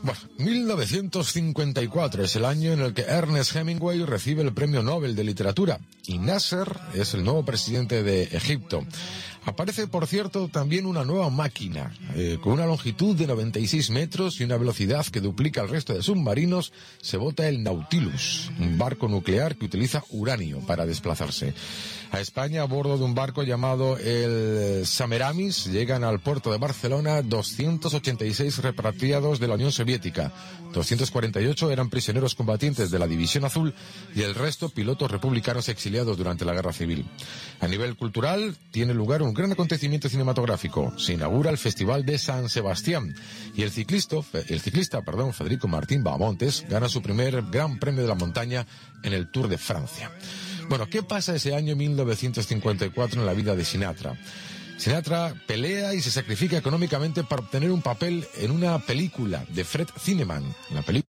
Bueno, 1954 es el año en el que Ernest Hemingway recibe el Premio Nobel de Literatura y Nasser es el nuevo presidente de Egipto. Aparece, por cierto, también una nueva máquina, con una longitud de 96 metros y una velocidad que duplica el resto de submarinos. Se bota el Nautilus, un barco nuclear que utiliza uranio para desplazarse. A España, a bordo de un barco llamado el Semiramis, llegan al puerto de Barcelona 286 repatriados de la Unión Soviética. 248 eran prisioneros combatientes de la División Azul y el resto pilotos republicanos exiliados durante la Guerra Civil. A nivel cultural, tiene lugar un gran acontecimiento cinematográfico. Se inaugura el Festival de San Sebastián y el ciclista, Federico Martín Bahamontes gana su primer Gran Premio de la Montaña en el Tour de Francia. Bueno, ¿qué pasa ese año 1954 en la vida de Sinatra? Sinatra pelea y se sacrifica económicamente para obtener un papel en una película de Fred Zinnemann. La película